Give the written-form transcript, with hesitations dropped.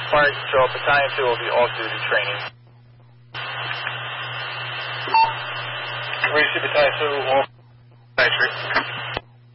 Alright, so Battalion 2 will be off-duty training. Receive Battalion 2, off. Nice,